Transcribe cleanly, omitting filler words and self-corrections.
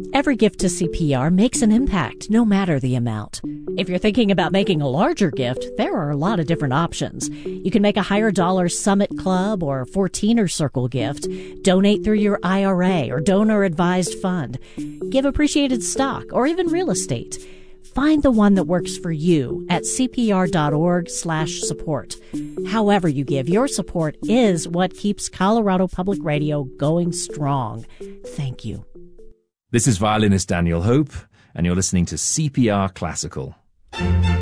Every gift to CPR makes an impact, no matter the amount. If you're thinking about making a larger gift, there are a lot of different options. You can make a higher dollar Summit Club or 14er Circle gift, donate through your IRA or donor-advised fund, give appreciated stock, or even real estate. Find the one that works for you at cpr.org/support. However you give, your support is what keeps Colorado Public Radio going strong. Thank you. This is violinist Daniel Hope, and you're listening to CPR Classical.